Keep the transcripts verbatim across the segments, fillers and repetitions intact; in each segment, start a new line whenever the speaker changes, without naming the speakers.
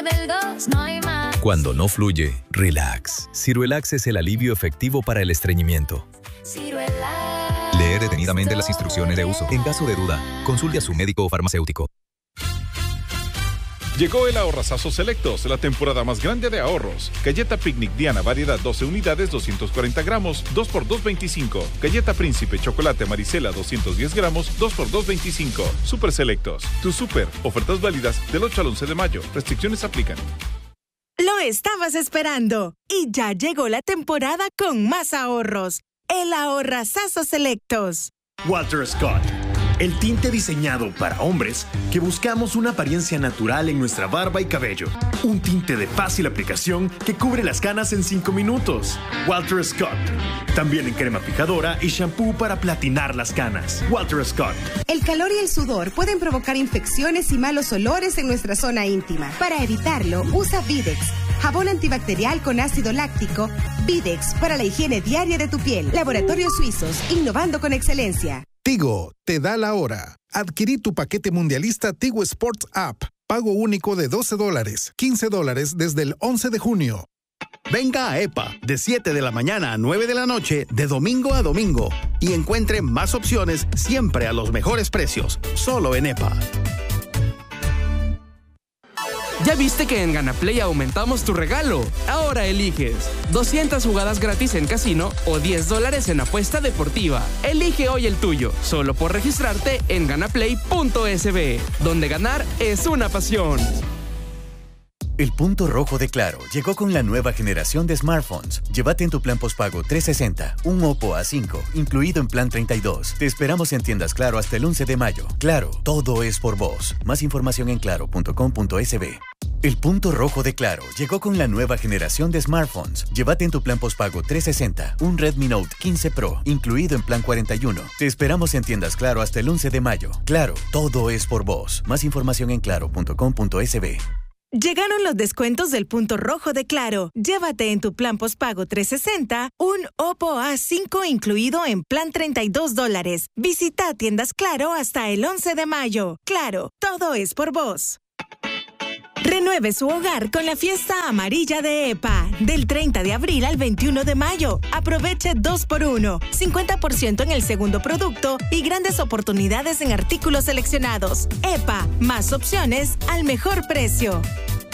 del dos no hay más.
Cuando no fluye, relax. Ciruelax es el alivio efectivo para el estreñimiento.
Ciruelax.
Leer detenidamente las instrucciones de uso. En caso de duda, consulte a su médico o farmacéutico.
Llegó el Ahorrazazo Selectos, la temporada más grande de ahorros. Galleta Picnic Diana, variedad doce unidades, doscientos cuarenta gramos, dos por dos veinticinco. Galleta Príncipe Chocolate Marisela, doscientos diez gramos, dos por dos veinticinco. Super Selectos, tu super. Ofertas válidas del ocho al once de mayo. Restricciones aplican.
Lo estabas esperando y ya llegó la temporada con más ahorros. El Ahorrazazo Selectos.
Walter Scott, el tinte diseñado para hombres que buscamos una apariencia natural en nuestra barba y cabello. Un tinte de fácil aplicación que cubre las canas en cinco minutos. Walter Scott. También en crema fijadora y shampoo para platinar las canas. Walter Scott.
El calor y el sudor pueden provocar infecciones y malos olores en nuestra zona íntima. Para evitarlo, usa Videx, jabón antibacterial con ácido láctico. Videx para la higiene diaria de tu piel. Laboratorios Suizos, innovando con excelencia.
Tigo te da la hora. Adquirí tu paquete mundialista Tigo Sports App. Pago único de doce dólares, quince dólares desde el once de junio.
Venga a EPA de siete de la mañana a nueve de la noche, de domingo a domingo, y encuentre más opciones siempre a los mejores precios. Solo en EPA.
¿Ya viste que en Ganaplay aumentamos tu regalo? Ahora eliges doscientas jugadas gratis en casino o diez dólares en apuesta deportiva. Elige hoy el tuyo, solo por registrarte en ganaplay punto es be, donde ganar es una pasión.
El punto rojo de Claro llegó con la nueva generación de smartphones. Llévate en tu plan postpago trescientos sesenta, un Oppo A cinco, incluido en plan treinta y dos. Te esperamos en tiendas Claro hasta el once de mayo. Claro, todo es por vos. Más información en claro punto com punto es be. El punto rojo de Claro llegó con la nueva generación de smartphones. Llévate en tu plan postpago trescientos sesenta, un Redmi Note quince Pro, incluido en plan cuarenta y uno. Te esperamos en tiendas Claro hasta el once de mayo. Claro, todo es por vos. Más información en claro punto com punto es be.
Llegaron los descuentos del punto rojo de Claro. Llévate en tu plan postpago trescientos sesenta un Oppo A cinco incluido en plan treinta y dos dólares. Visita tiendas Claro hasta el once de mayo. Claro, todo es por vos. Renueve su hogar con la fiesta amarilla de EPA, del treinta de abril al veintiuno de mayo. Aproveche dos por uno, cincuenta por ciento en el segundo producto y grandes oportunidades en artículos seleccionados. EPA, más opciones al mejor precio.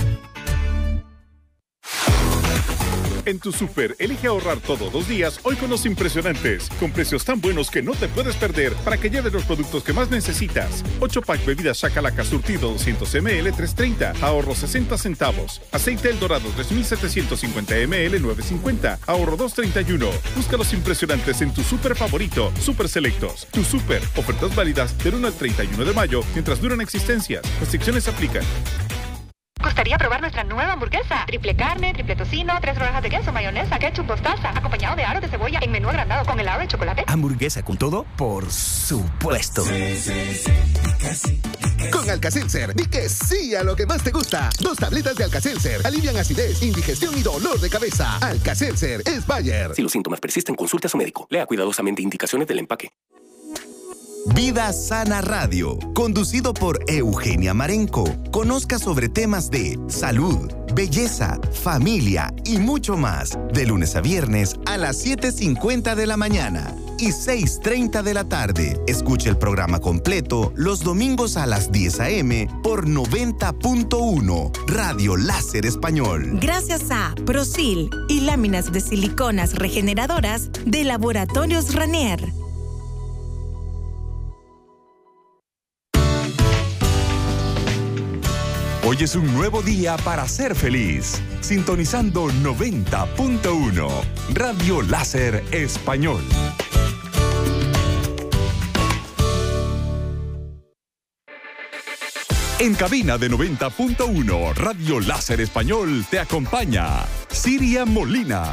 En tu súper, elige ahorrar todos los días hoy con los impresionantes, con precios tan buenos que no te puedes perder para que lleves los productos que más necesitas. ocho pack bebidas Chacalaca surtido doscientos mililitros tres treinta, ahorro sesenta centavos. Aceite El Dorado tres mil setecientos cincuenta mililitros nueve cincuenta, ahorro dos treinta y uno. Busca los impresionantes en tu súper favorito, Super Selectos. Tu súper, ofertas válidas del uno al treinta y uno de mayo mientras duran existencias. Restricciones aplican.
¿Gustaría probar nuestra nueva hamburguesa? Triple carne, triple tocino, tres rodajas de queso, mayonesa, ketchup, mostaza, acompañado de aros de cebolla en menú agrandado con helado de chocolate.
¿Hamburguesa con todo? Por supuesto. Sí, sí, sí. Casi, casi. Con Alka-Seltzer, di que sí a lo que más te gusta. Dos tablitas de Alka-Seltzer alivian acidez, indigestión y dolor de cabeza. Alka-Seltzer es Bayer.
Si los síntomas persisten, consulte a su médico. Lea cuidadosamente indicaciones del empaque.
Vida Sana Radio, conducido por Eugenia Marenco. Conozca sobre temas de salud, belleza, familia y mucho más. De lunes a viernes a las siete cincuenta de la mañana y seis treinta de la tarde. Escuche el programa completo los domingos a las diez a eme por noventa punto uno Radio Láser Español.
Gracias a Prosil y láminas de siliconas regeneradoras de Laboratorios Ranier.
Hoy es un nuevo día para ser feliz. Sintonizando noventa punto uno Radio Láser Español. En cabina de noventa punto uno Radio Láser Español te acompaña Siria Molina.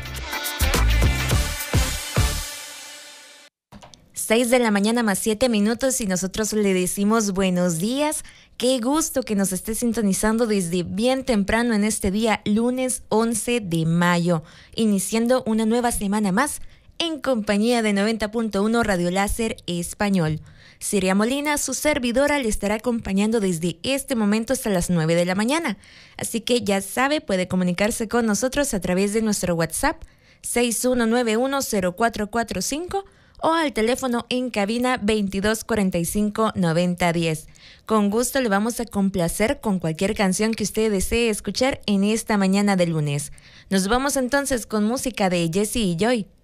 seis de la mañana más siete minutos y nosotros le decimos buenos días. Qué gusto que nos esté sintonizando desde bien temprano en este día, lunes once de mayo, iniciando una nueva semana más en compañía de noventa punto uno Radio Láser Español. Siria Molina, su servidora, le estará acompañando desde este momento hasta las nueve de la mañana. Así que ya sabe, puede comunicarse con nosotros a través de nuestro WhatsApp seis uno nueve uno cero cuatro cuatro cinco o al teléfono en cabina veintidós cuarenta y cinco noventa diez. Con gusto le vamos a complacer con cualquier canción que usted desee escuchar en esta mañana de lunes. Nos vamos entonces con música de Jesse y Joy.